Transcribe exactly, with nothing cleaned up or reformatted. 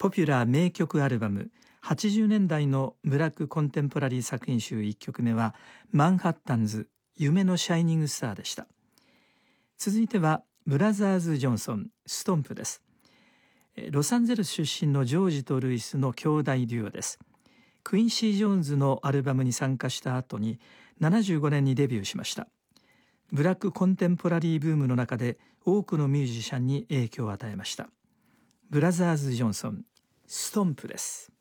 ポピュラー名曲アルバムはちじゅうねんだいのブラックコンテンポラリー作品集いっきょくめはマンハッタンズ夢のシャイニングスターでした。続いてはブラザーズ・ジョンソンストンプです。ロサンゼルス出身のジョージとルイスの兄弟デュオです。クインシー・ジョーンズのアルバムに参加した後にななじゅうごねんにデビューしました。ブラックコンテンポラリーブームの中で多くのミュージシャンに影響を与えました。ブラザーズ・ジョンソンストンプです。